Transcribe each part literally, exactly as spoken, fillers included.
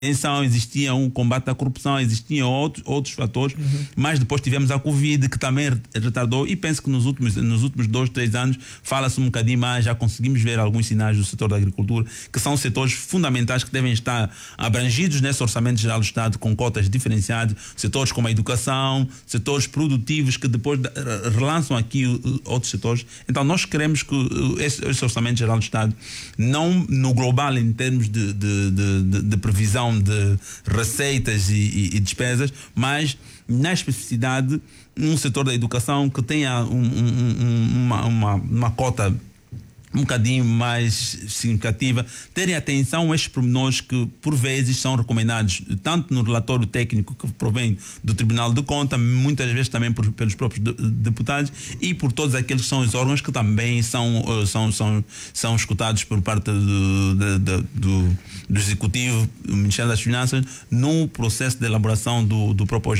Então, existia um combate à corrupção, existiam outros, outros fatores, uhum. mas depois tivemos a Covid, que também retardou, e penso que nos últimos, nos últimos dois, três anos fala-se um bocadinho mais, já conseguimos ver alguns sinais do setor da agricultura, que são setores fundamentais que devem estar abrangidos nesse Orçamento Geral do Estado com cotas diferenciadas, setores como a educação, setores produtivos que depois relançam aqui outros setores. Então nós queremos que esse, esse Orçamento Geral do Estado, não no global em termos de, de, de, de, de previsão de receitas e, e, e despesas, mas na especificidade um setor da educação que tenha um, um, um, uma, uma, uma cota um bocadinho mais significativa, terem atenção a estes pormenores que por vezes são recomendados tanto no relatório técnico que provém do Tribunal de Contas, muitas vezes também por, pelos próprios de, deputados e por todos aqueles que são os órgãos que também são, são, são, são escutados por parte do, do, do, do Executivo, do Ministério das Finanças, no processo de elaboração do, do próprio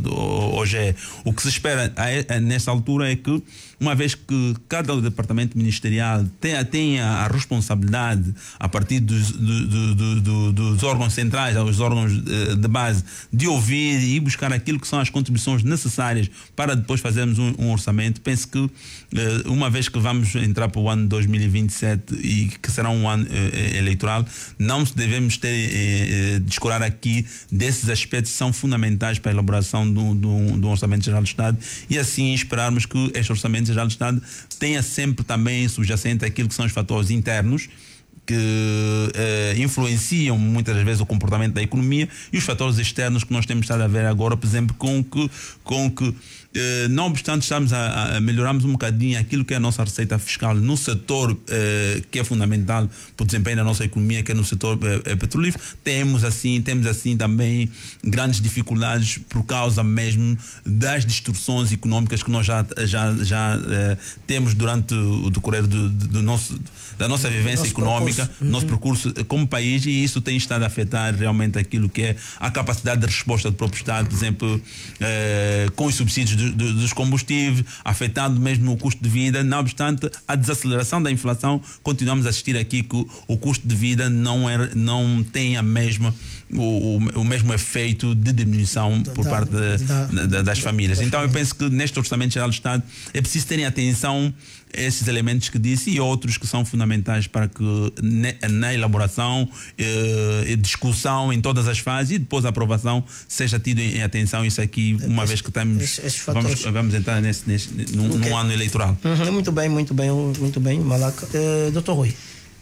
O G E. O que se espera a, a, nesta altura é que, uma vez que cada departamento ministerial tenha, tenha a responsabilidade, a partir dos, do, do, do, dos órgãos centrais, os órgãos de base, de ouvir e buscar aquilo que são as contribuições necessárias para depois fazermos um, um orçamento. Penso que, uma vez que vamos entrar para o ano dois mil e vinte e sete e que será um ano eleitoral, não devemos ter, descurar aqui desses aspectos que são fundamentais para a elaboração do, do, do Orçamento Geral do Estado, e assim esperarmos que este Orçamento Geral do Estado tenha sempre também subjacente aquilo que são os fatores internos que eh, influenciam muitas vezes o comportamento da economia, e os fatores externos que nós temos estado a ver agora, por exemplo, com que, com que eh, não obstante estamos a, a melhorarmos um bocadinho aquilo que é a nossa receita fiscal no setor eh, que é fundamental para o desempenho da nossa economia, que é no setor eh, petrolífero, temos assim, temos assim também grandes dificuldades por causa mesmo das distorções económicas que nós já, já, já eh, temos durante o decorrer do, do nosso, da nossa vivência nosso económica, Uhum. nosso percurso como país, e isso tem estado a afetar realmente aquilo que é a capacidade de resposta do próprio Estado, por exemplo, eh, com os subsídios do, do, dos combustíveis, afetando mesmo o custo de vida. Não obstante a desaceleração da inflação, continuamos a assistir aqui que o, o custo de vida não, é, não tem a mesma, o, o, o mesmo efeito de diminuição por da, parte de, da, da, das famílias. Da então família. Eu penso que neste Orçamento Geral do Estado é preciso terem atenção esses elementos que disse e outros que são fundamentais para que na, na elaboração e eh, discussão em todas as fases e depois a aprovação seja tido em atenção isso aqui, uma esse, vez que estamos esse, vamos, vamos entrar nesse, nesse, num, okay. num ano eleitoral. Uhum, muito bem, muito bem, muito bem, Malaca. Uh, doutor Rui.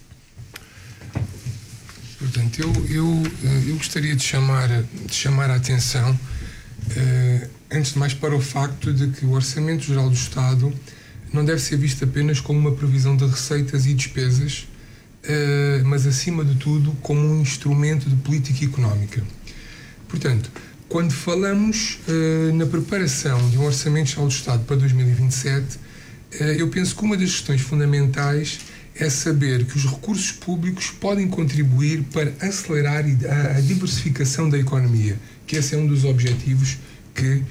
Portanto, eu, eu, eu gostaria de chamar, de chamar a atenção, uh, antes de mais, para o facto de que o Orçamento Geral do Estado não deve ser visto apenas como uma previsão de receitas e despesas, uh, mas, acima de tudo, como um instrumento de política económica. Portanto, quando falamos uh, na preparação de um Orçamento Geral do Estado para dois mil e vinte e sete, uh, eu penso que uma das questões fundamentais é saber que os recursos públicos podem contribuir para acelerar a, a diversificação da economia, que esse é um dos objetivos que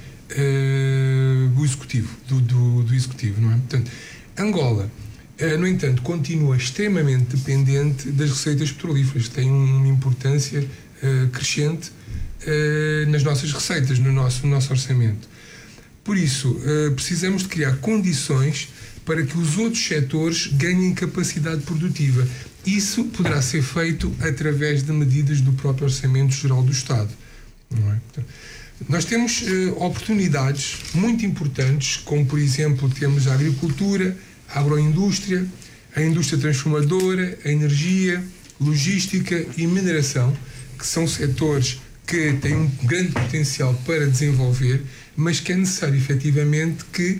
Uh, do executivo, do, do, do executivo, não é? Portanto, Angola, uh, no entanto, continua extremamente dependente das receitas petrolíferas, tem uma importância uh, crescente uh, nas nossas receitas, no nosso, no nosso orçamento. Por isso, uh, precisamos de criar condições para que os outros setores ganhem capacidade produtiva. Isso poderá ser feito através de medidas do próprio Orçamento Geral do Estado, não é? Portanto, nós temos uh, oportunidades muito importantes, como, por exemplo, temos a agricultura, a agroindústria, a indústria transformadora, a energia, logística e mineração, que são setores que têm um grande potencial para desenvolver, mas que é necessário, efetivamente, que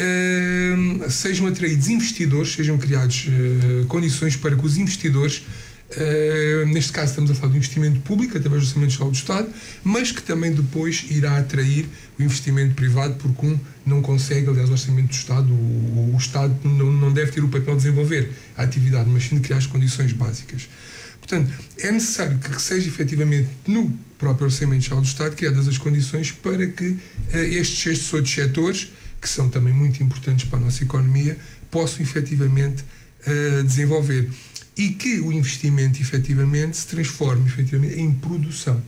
uh, sejam atraídos investidores, sejam criadas uh, condições para que os investidores, Uh, neste caso estamos a falar de investimento público através do Orçamento Geral do Estado, mas que também depois irá atrair o investimento privado, porque um não consegue, aliás, o Orçamento do Estado, o, o Estado não, não deve ter o papel de desenvolver a atividade, mas sim de criar as condições básicas. Portanto, é necessário que seja efetivamente no próprio Orçamento Geral do Estado criadas as condições para que uh, estes, estes outros setores, que são também muito importantes para a nossa economia, possam efetivamente uh, desenvolver. e que o investimento efetivamente se transforme efetivamente em produção.